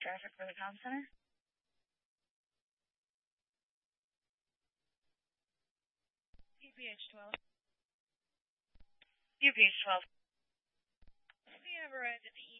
traffic for the comm center. UPH 12. UPH 12. We have arrived at the